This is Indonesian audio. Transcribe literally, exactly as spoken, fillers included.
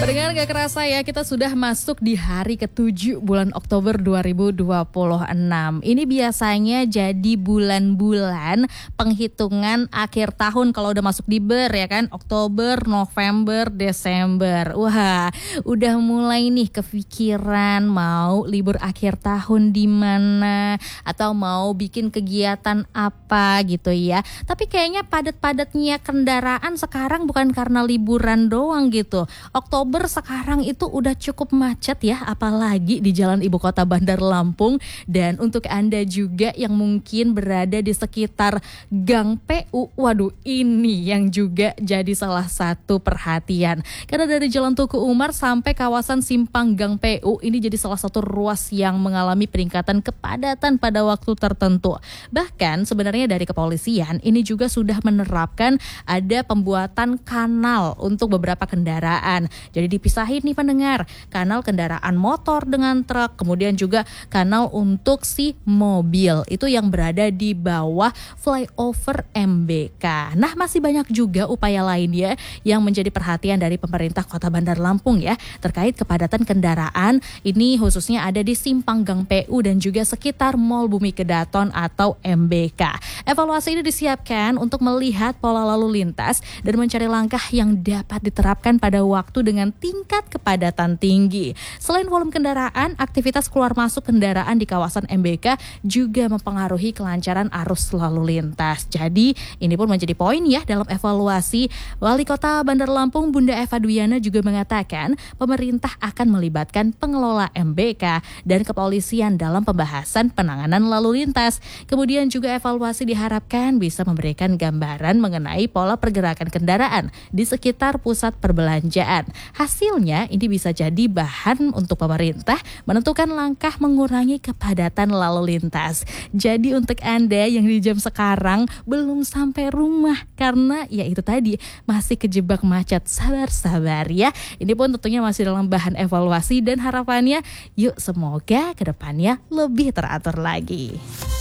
Pendengar gak kerasa ya, kita sudah masuk di hari ketujuh bulan Oktober dua ribu dua puluh enam. Ini biasanya jadi bulan-bulan penghitungan akhir tahun kalau udah masuk di ber ya kan. Oktober, November, Desember. Wah, udah mulai nih kepikiran mau libur akhir tahun di mana atau mau bikin kegiatan apa gitu ya. Tapi kayaknya padat-padatnya kendaraan sekarang bukan karena liburan doang gitu. Oktober sekarang itu udah cukup macet ya, apalagi di jalan ibu kota Bandar Lampung. Dan untuk Anda juga yang mungkin berada di sekitar Gang P U, waduh ini yang juga jadi salah satu perhatian. Karena dari Jalan Tuku Umar sampai kawasan Simpang Gang P U ini jadi salah satu ruas yang mengalami peningkatan kepadatan pada waktu tertentu. Bahkan sebenarnya dari kepolisian ini juga sudah menerapkan ada pembuatan kanal untuk beberapa kendaraan. Jadi dipisahin nih pendengar, kanal kendaraan motor dengan truk, kemudian juga kanal untuk si mobil itu yang berada di bawah flyover M B K. Nah, masih banyak juga upaya lain ya yang menjadi perhatian dari pemerintah Kota Bandar Lampung ya terkait kepadatan kendaraan. Ini khususnya ada di Simpang Gang P U dan juga sekitar Mall Bumi Kedaton atau M B K. Evaluasi ini disiapkan untuk melihat pola lalu lintas dan mencari langkah yang dapat diterapkan pada waktu dengan tingkat kepadatan tinggi. Selain volume kendaraan, aktivitas keluar masuk kendaraan di kawasan M B K juga mempengaruhi kelancaran arus lalu lintas. Jadi ini pun menjadi poin ya dalam evaluasi. Wali Kota Bandar Lampung Bunda Eva Duyana juga mengatakan pemerintah akan melibatkan pengelola M B K dan kepolisian dalam pembahasan penanganan lalu lintas. Kemudian juga evaluasi diharapkan bisa memberikan gambaran mengenai pola pergerakan kendaraan di sekitar pusat perbelanjaan. Hasilnya ini bisa jadi bahan untuk pemerintah menentukan langkah mengurangi kepadatan lalu lintas. Jadi untuk Anda yang di jam sekarang belum sampai rumah karena ya itu tadi masih kejebak macet, sabar-sabar ya. Ini pun tentunya masih dalam bahan evaluasi dan harapannya yuk semoga kedepannya lebih teratur lagi.